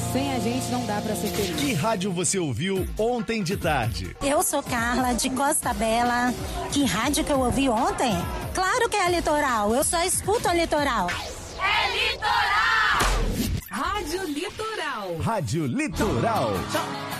Sem a gente não dá pra ser feliz. Que rádio você ouviu ontem de tarde? Eu sou Carla, de Costa Bela. Que rádio que eu ouvi ontem? Claro que é a Litoral. Eu só escuto a Litoral. É Litoral! Rádio Litoral. Rádio Litoral. Tchau.